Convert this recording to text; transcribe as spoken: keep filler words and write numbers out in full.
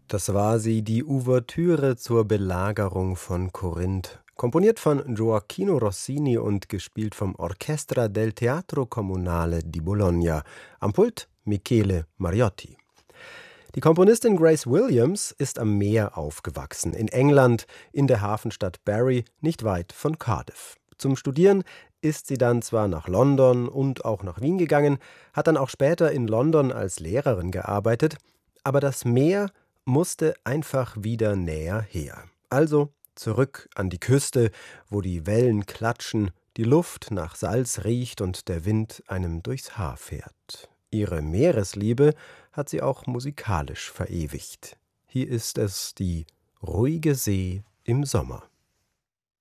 Das war sie, die Ouvertüre zur Belagerung von Korinth, komponiert von Gioachino Rossini und gespielt vom Orchestra del Teatro Comunale di Bologna, am Pult Michele Mariotti. Die Komponistin Grace Williams ist am Meer aufgewachsen, in England, in der Hafenstadt Barry, nicht weit von Cardiff. Zum Studieren ist sie dann zwar nach London und auch nach Wien gegangen, hat dann auch später in London als Lehrerin gearbeitet, aber das Meer musste einfach wieder näher her. Also zurück an die Küste, wo die Wellen klatschen, die Luft nach Salz riecht und der Wind einem durchs Haar fährt. Ihre Meeresliebe hat sie auch musikalisch verewigt. Hier ist es die ruhige See im Sommer.